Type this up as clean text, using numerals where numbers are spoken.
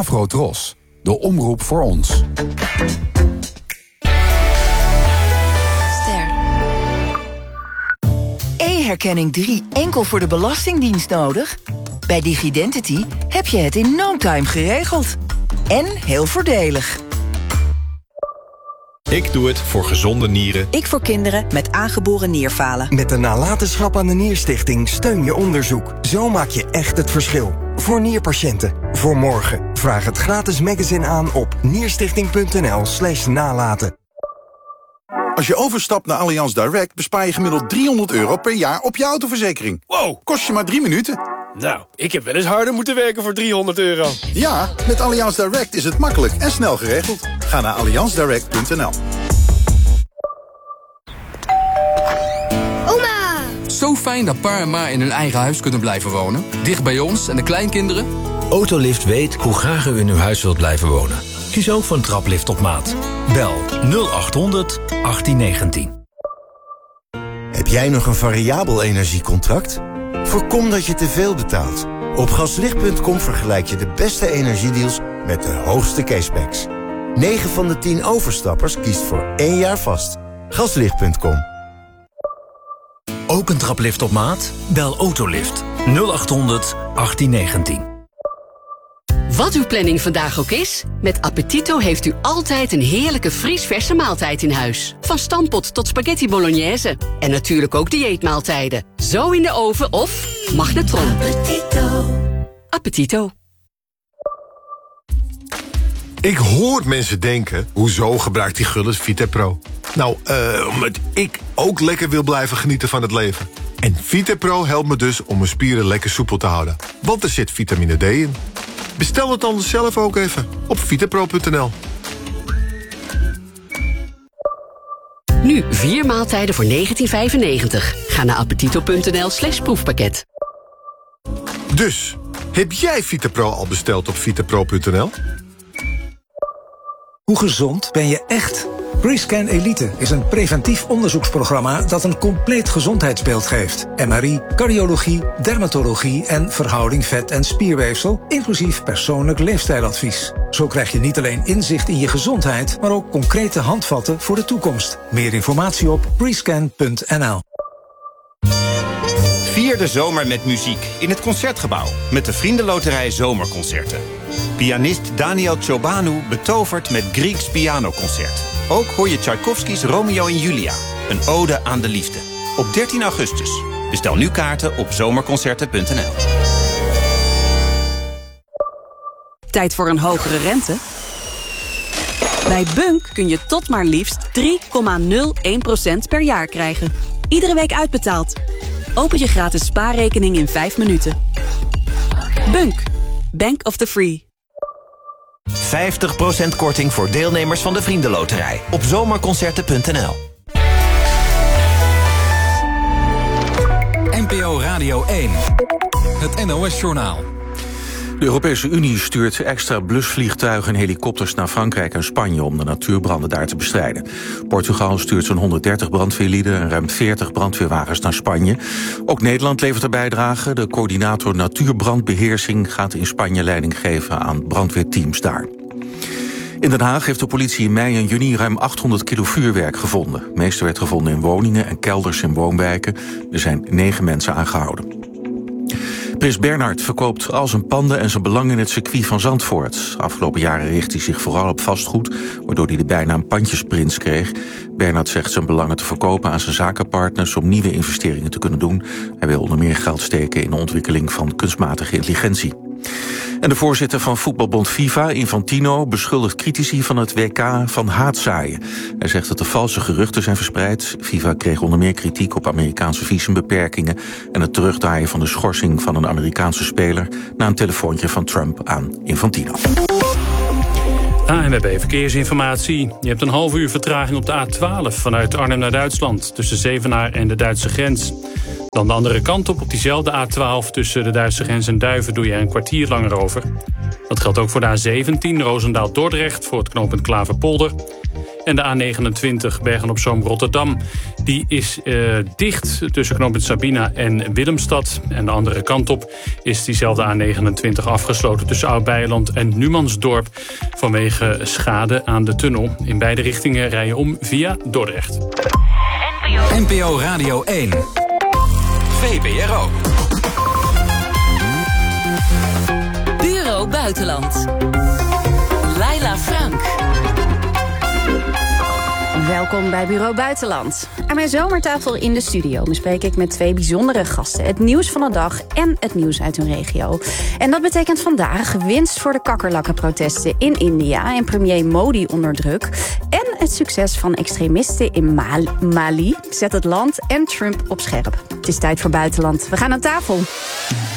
Avro-Tros, de omroep voor ons. E-herkenning 3 enkel voor de Belastingdienst nodig? Bij Digidentity heb je het in no time geregeld. En heel voordelig. Ik doe het voor gezonde nieren. Ik voor kinderen met aangeboren nierfalen. Met de nalatenschap aan de Nierstichting steun je onderzoek. Zo maak je echt het verschil. Voor nierpatiënten. Voor morgen. Vraag het gratis magazine aan op nierstichting.nl/nalaten. Als je overstapt naar Allianz Direct bespaar je gemiddeld €300 per jaar op je autoverzekering. Wow! Kost je maar 3 minuten. Nou, ik heb wel eens harder moeten werken voor €300. Ja, met Allianz Direct is het makkelijk en snel geregeld. Ga naar allianzdirect.nl. Oma! Zo fijn dat pa en ma in hun eigen huis kunnen blijven wonen. Dicht bij ons en de kleinkinderen. Autolift weet hoe graag u in uw huis wilt blijven wonen. Kies ook voor een traplift op maat. Bel 0800 1819. Heb jij nog een variabel energiecontract? Voorkom dat je te veel betaalt. Op gaslicht.com vergelijk je de beste energiedeals met de hoogste cashbacks. 9 van de 10 overstappers kiest voor 1 jaar vast. Gaslicht.com. Ook een traplift op maat? Bel Autolift 0800 1819. Wat uw planning vandaag ook is, met Appetito heeft u altijd een heerlijke vriesverse maaltijd in huis. Van stampot tot spaghetti bolognese. En natuurlijk ook dieetmaaltijden. Zo in de oven of magnetron. Appetito. Appetito. Ik hoor mensen denken, hoezo gebruikt die Gullis Vitapro? Nou, omdat ik ook lekker wil blijven genieten van het leven. En Vitapro helpt me dus om mijn spieren lekker soepel te houden. Want er zit vitamine D in. Bestel het dan zelf ook even op vitapro.nl. Nu 4 maaltijden voor €19,95. Ga naar appetito.nl/proefpakket. Dus, heb jij Vitapro al besteld op vitapro.nl? Hoe gezond ben je echt? Rescan Elite is een preventief onderzoeksprogramma dat een compleet gezondheidsbeeld geeft. MRI, cardiologie, dermatologie en verhouding vet- en spierweefsel, inclusief persoonlijk leefstijladvies. Zo krijg je niet alleen inzicht in je gezondheid, maar ook concrete handvatten voor de toekomst. Meer informatie op rescan.nl. Vier de zomer met muziek in het Concertgebouw met de Vriendenloterij Zomerconcerten. Pianist Daniel Ciobanu betovert met Grieks pianoconcert. Ook hoor je Tchaikovskys Romeo en Julia, een ode aan de liefde. Op 13 augustus. Bestel nu kaarten op zomerconcerten.nl. Tijd voor een hogere rente? Bij Bunk kun je tot maar liefst 3,01% per jaar krijgen. Iedere week uitbetaald. Open je gratis spaarrekening in 5 minuten. Bunk. Bank of the Free. 50% korting voor deelnemers van de Vriendenloterij op zomerconcerten.nl. NPO Radio 1. Het NOS-journaal. De Europese Unie stuurt extra blusvliegtuigen en helikopters naar Frankrijk en Spanje om de natuurbranden daar te bestrijden. Portugal stuurt zo'n 130 brandweerlieden en ruim 40 brandweerwagens naar Spanje. Ook Nederland levert een bijdrage. De coördinator natuurbrandbeheersing gaat in Spanje leiding geven aan brandweerteams daar. In Den Haag heeft de politie in mei en juni ruim 800 kilo vuurwerk gevonden. Het meeste werd gevonden in woningen en kelders in woonwijken. Er zijn 9 mensen aangehouden. Prins Bernhard verkoopt al zijn panden en zijn belang in het circuit van Zandvoort. Afgelopen jaren richt hij zich vooral op vastgoed, waardoor hij de bijnaam Pandjesprins kreeg. Bernhard zegt zijn belangen te verkopen aan zijn zakenpartners om nieuwe investeringen te kunnen doen. Hij wil onder meer geld steken in de ontwikkeling van kunstmatige intelligentie. En de voorzitter van voetbalbond FIFA, Infantino, beschuldigt critici van het WK van haatzaaien. Hij zegt dat er valse geruchten zijn verspreid. FIFA kreeg onder meer kritiek op Amerikaanse visumbeperkingen en het terugdraaien van de schorsing van een Amerikaanse speler na een telefoontje van Trump aan Infantino. ANWB Verkeersinformatie. Je hebt een half uur vertraging op de A12 vanuit Arnhem naar Duitsland, tussen Zevenaar en de Duitse grens. Dan de andere kant op diezelfde A12 tussen de Duitse grens en Duiven doe je er een kwartier langer over. Dat geldt ook voor de A17 Roosendaal-Dordrecht voor het knooppunt Klaverpolder. En de A29 Bergen-op-Zoom-Rotterdam. Die is dicht tussen knooppunt Sabina en Willemstad. En de andere kant op is diezelfde A29 afgesloten tussen Oud-Beijerland en Numansdorp vanwege schade aan de tunnel. In beide richtingen rij je om via Dordrecht. NPO Radio 1. VPRO. Bureau Buitenland. Laila Frank. Welkom bij Bureau Buitenland. Aan mijn zomertafel in de studio bespreek ik met 2 bijzondere gasten het nieuws van de dag en het nieuws uit hun regio. En dat betekent vandaag winst voor de kakkerlakkenprotesten in India en premier Modi onder druk. En het succes van extremisten in Mali zet het land en Trump op scherp. Het is tijd voor Buitenland. We gaan aan tafel.